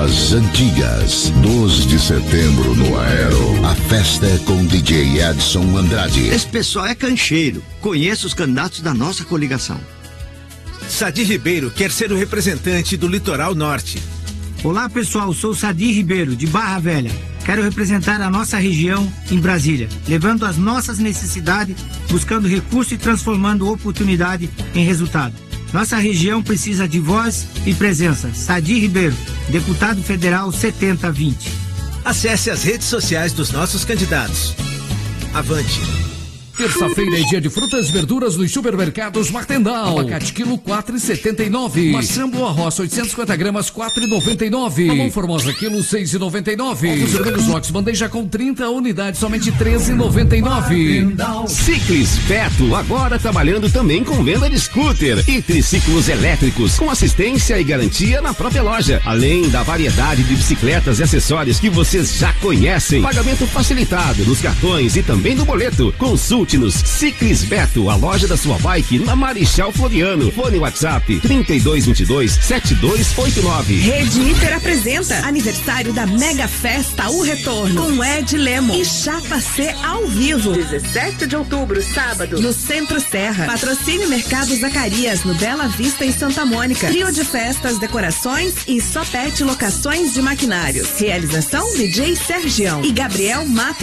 Das antigas, 12 de setembro no Aero. A festa é com DJ Edson Andrade. Esse pessoal é cancheiro. Conheço os candidatos da nossa coligação. Sadi Ribeiro quer ser o representante do Litoral Norte. Olá pessoal, sou Sadi Ribeiro, de Barra Velha. Quero representar a nossa região em Brasília, levando as nossas necessidades, buscando recurso e transformando oportunidade em resultado. Nossa região precisa de voz e presença. Sadi Ribeiro, deputado federal 7020. Acesse as redes sociais dos nossos candidatos. Avante! Terça-feira é dia de frutas e verduras nos supermercados Martendal. Abacate quilo 4,79. Maçã Boa Roça 850 gramas 4,99. Mamão Formosa quilo 6,99. Ovos vermelhos Lox bandeja com 30 unidades somente 13,99. Ciclis Beto agora trabalhando também com venda de scooter e triciclos elétricos com assistência e garantia na própria loja, além da variedade de bicicletas e acessórios que vocês já conhecem. Pagamento facilitado nos cartões e também no boleto. Consulte nos Ciclis Beto, a loja da sua bike na Marechal Floriano. Fone WhatsApp 3222-7289. Rede Hiper apresenta aniversário da Mega Festa O Retorno com Ed Lemon e Chapa C ao vivo. 17 de outubro, sábado, no Centro Serra. Patrocínio Mercado Zacarias, no Bela Vista e Santa Mônica. Trio de festas, decorações e Sopete Locações de Maquinários. Realização DJ Sergião e Gabriel Mato